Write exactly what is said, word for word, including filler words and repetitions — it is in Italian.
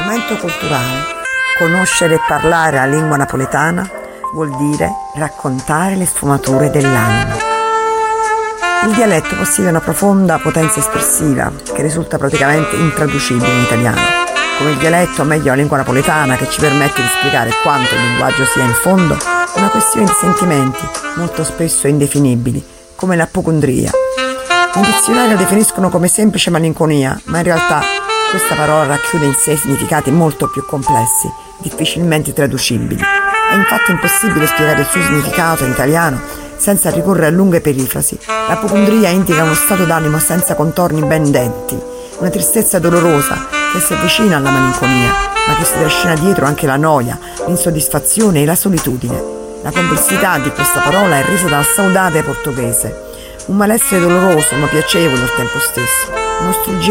Momento culturale. Conoscere e parlare la lingua napoletana vuol dire raccontare le sfumature dell'anima. Il dialetto possiede una profonda potenza espressiva che risulta praticamente intraducibile in italiano. Come il dialetto, o meglio la lingua napoletana, che ci permette di spiegare quanto il linguaggio sia in fondo una questione di sentimenti, molto spesso indefinibili, come l'apocondria. I dizionari la definiscono come semplice malinconia, ma in realtà questa parola racchiude in sé significati molto più complessi, difficilmente traducibili. È infatti impossibile spiegare il suo significato in italiano senza ricorrere a lunghe perifrasi. L'apocondria indica uno stato d'animo senza contorni ben detti, una tristezza dolorosa che si avvicina alla malinconia, ma che si trascina dietro anche la noia, l'insoddisfazione e la solitudine. La complessità di questa parola è resa dal saudade portoghese, un malessere doloroso ma piacevole al tempo stesso, uno struggire